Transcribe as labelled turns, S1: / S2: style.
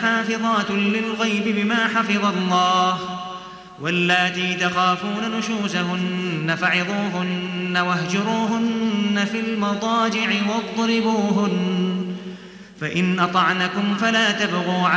S1: حافظات للغيب بما حفظ الله واللاتي تخافون نشوزهن فعظوهن واهجروهن في المضاجع واضربوهن فإن أطعنكم فلا تبغوا